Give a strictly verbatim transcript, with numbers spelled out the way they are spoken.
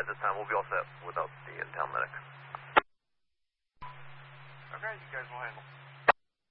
at this time, we'll be all set without the in-town medic. Okay, you guys will handle.